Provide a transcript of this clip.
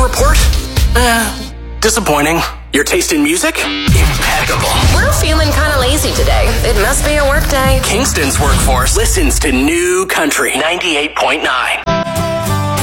report? Disappointing. Your taste in music? Impeccable. We're feeling kind of lazy today. It must be a work day. Kingston's workforce listens to New Country 98.9.